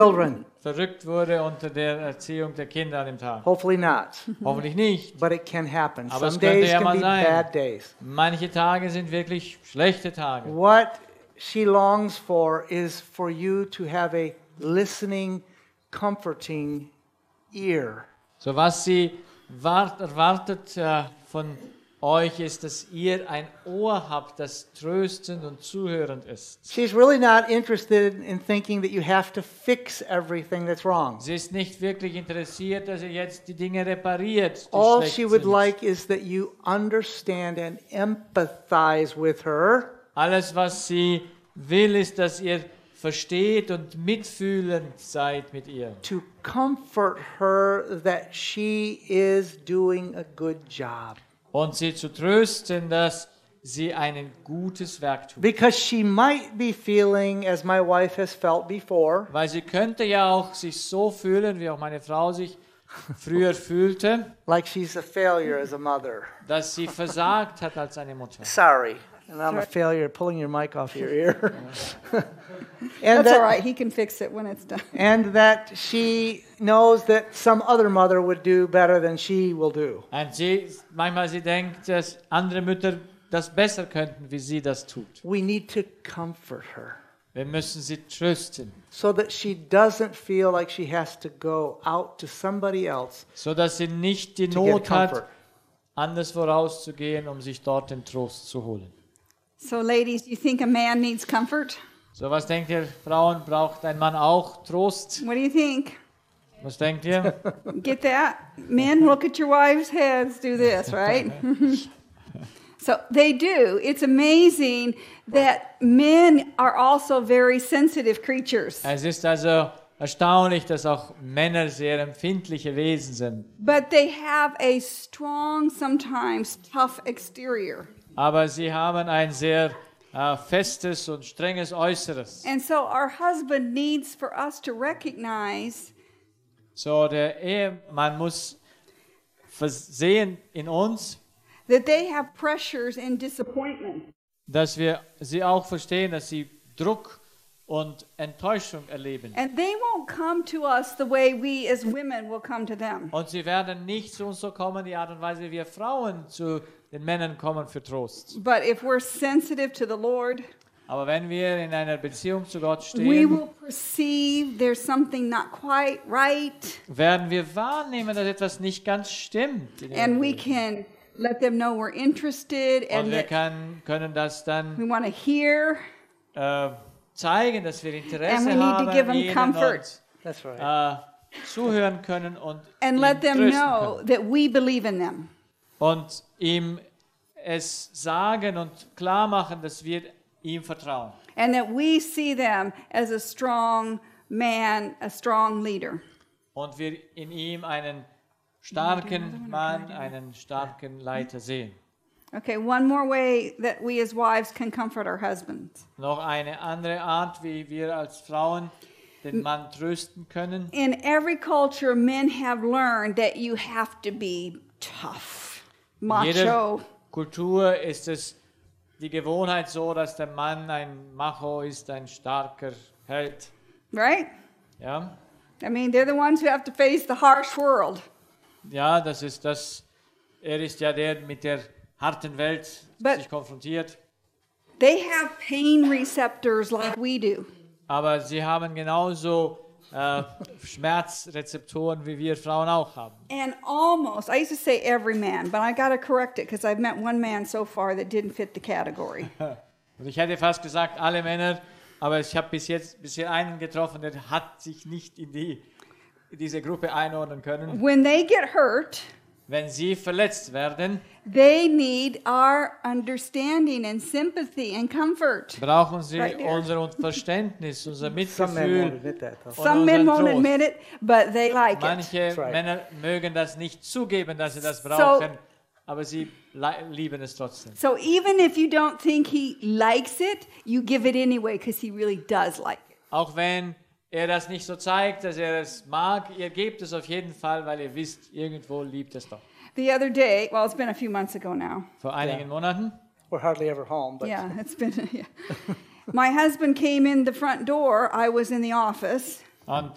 children. verrückt wurde unter der Erziehung der Kinder an dem Tag. Hopefully not, Hoffentlich nicht. but it can happen. Aber es Some könnte days ja can mal be sein. bad days. Manche Tage sind wirklich schlechte Tage. What she longs for is for you to have a listening, comforting ear. So was sie erwartet von euch ist, dass ihr ein Ohr habt, das tröstend und zuhörend ist. She's really not interested in thinking that you have to fix everything that's wrong. Sie ist nicht wirklich interessiert, dass ihr jetzt die Dinge repariert, die All schlecht she would sind. like is that you understand and empathize with her. Alles, was sie will, ist, dass ihr versteht und mitfühlend seid mit ihr. To comfort her that she is doing a good job. Und sie zu trösten, dass sie ein gutes Werk tut. Because she might be feeling, as my wife has felt before, Weil sie könnte ja auch sich so fühlen, wie auch meine Frau sich früher fühlte, like she's a failure as a mother. dass sie versagt hat als eine Mutter. Sorry, and I'm a failure at pulling your mic off your ear. That's all right. He can fix it when it's done. And that she knows that some other mother would do better than she will do. Und manchmal sie denkt, dass andere Mütter das besser könnten, wie sie das tut. We need to comfort her Wir müssen sie trösten, so that she doesn't feel like she has to go out to somebody else so dass sie nicht die to get Not comfort. hat, anders vorauszugehen, um sich dort den Trost zu holen. So, ladies, do you think a man needs comfort? So, was denkt ihr, Frauen, braucht ein Mann auch Trost? What do you think? Was denkt ihr? Get that? Men, look at your wives' heads. Do this, right? So they do. It's amazing that men are also very sensitive creatures. Es ist also erstaunlich, dass auch Männer sehr empfindliche Wesen sind. But they have a strong, sometimes tough exterior. Aber sie haben ein sehr festes und strenges Äußeres. And so our husband needs for us to recognize So, der Ehemann muss versehen in uns, that they have pressures and disappointment. dass wir sie auch verstehen, dass sie Druck und Enttäuschung erleben. And they won't come to us the way we as women will come to them. Und sie werden nicht zu uns so kommen, die Art und Weise, wie wir Frauen zu den Männern kommen für Trost. But if we're sensitive to the Lord, Aber wenn wir in einer Beziehung zu Gott we stehen, will perceive there's something not quite right, werden wir wahrnehmen, dass etwas nicht ganz stimmt. in ihrem and we Leben. can let them know we're interested Und and wir that können das dann we want to hear, zeigen, dass wir and Interesse we need haben to give an them ihnen comfort That's right. zuhören können und and ihn let them trösten know können. that we believe in them. Und ihm es sagen und klar machen, dass wir ihm vertrauen. And that we see them as a strong man, a strong leader. Und wir in ihm einen starken Mann, einen starken Leiter sehen. Okay, one more way that we as wives can comfort our husbands. Noch eine andere Art, wie wir als Frauen den Mann trösten können. In every culture, men have learned that you have to be tough, In macho. jeder Kultur ist es die Gewohnheit so, dass der Mann ein Macho ist, ein starker Held. Right? Ja, I mean, they're the ones who have to face the harsh world. ja, das ist das. Er ist ja der mit der harten Welt But- sich konfrontiert. They have pain receptors like we do. Aber sie haben genauso Schmerzrezeptoren, wie wir Frauen auch haben. And almost, I used to say every man, but I got to correct it because I've met one man so far that didn't fit the category. Und ich hätte fast gesagt, alle Männer, aber ich habe bisher einen getroffen, der hat sich nicht in diese Gruppe einordnen können. When they get hurt, Wenn sie verletzt werden, they need our understanding and sympathy and comfort. brauchen sie Right there. unser Verständnis, unser Some men won't Mitgefühl. admit that, though. Und Some men unseren won't Trost. admit it, but they like it. Manche right. Männer mögen das nicht zugeben, dass sie das So- brauchen, aber sie lieben es trotzdem. So even if you don't think he likes it, you give it anyway because he really does like it. Auch wenn er das nicht so zeigt, dass er es mag, ihr gebt es auf jeden Fall, weil ihr wisst, irgendwo liebt es doch. The other day, well, it's been a few months ago now. Vor einigen Monaten, We're hardly ever home, but Yeah, it's been, yeah. My husband came in the front door. I was in the office. und